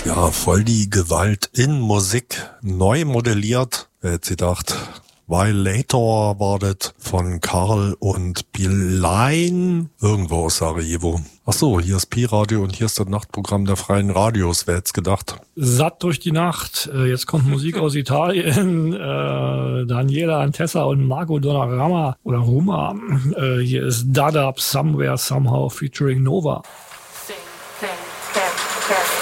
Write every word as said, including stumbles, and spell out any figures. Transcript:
Ja, voll die Gewalt in Musik, neu modelliert. Wer hätte gedacht? Violator war das von Karl und Bilein, irgendwo aus Sarajevo. Ach so, hier ist Pi-Radio und hier ist das Nachtprogramm der Freien Radios. Wer hätte es gedacht? Satt durch die Nacht. Jetzt kommt Musik aus Italien. Äh, Daniela Antessa und Marco Donnarumma oder Ruma. Äh, hier ist Dada Somewhere Somehow featuring Nova. Sing, sing, sing, sing.